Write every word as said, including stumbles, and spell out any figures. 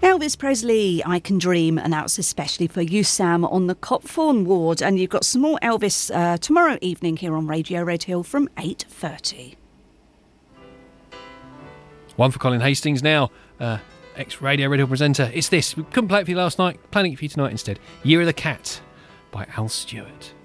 Elvis Presley, I Can Dream, and that's especially for you, Sam, on the Copthorne ward. And you've got some more Elvis uh, tomorrow evening here on Radio Red Hill from eight thirty. One for Colin Hastings now, uh, ex-Radio Red Hill presenter. It's this. We couldn't play it for you last night. Playing it for you tonight instead. Year of the Cat by Al Stewart.